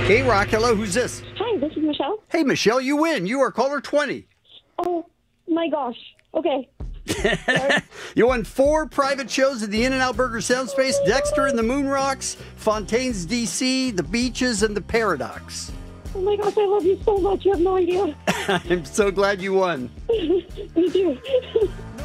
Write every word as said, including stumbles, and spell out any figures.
Hey, Rock. Hello. Who's this? Hi, this is Michelle. Hey, Michelle. You win. You are caller twenty. Oh, my gosh. Okay. You won four private shows at the In-N-Out Burger Soundspace, Dexter and the Moon Rocks, Fontaine's D C, The Beaches, and the Paradox. Oh, my gosh. I love you so much. You have no idea. I'm so glad you won. Me too.